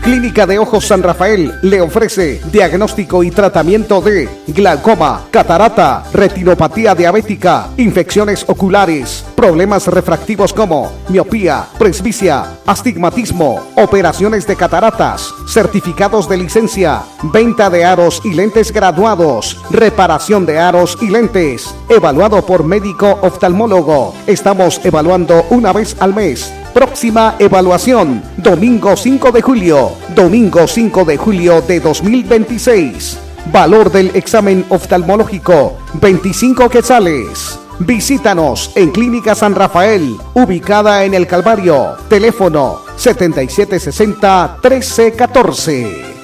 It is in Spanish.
Clínica de Ojos San Rafael le ofrece diagnóstico y tratamiento de glaucoma, catarata, retinopatía diabética, infecciones oculares, problemas refractivos como miopía, presbicia, astigmatismo, operaciones de cataratas, certificados de licencia, venta de aros y lentes graduados, reparación de aros y lentes, evaluado por médico oftalmólogo. Estamos evaluando una vez al mes. Próxima evaluación, domingo 5 de julio, domingo 5 de julio de 2026. Valor del examen oftalmológico, 25 quetzales. Visítanos en Clínica San Rafael, ubicada en El Calvario. Teléfono 7760-1314.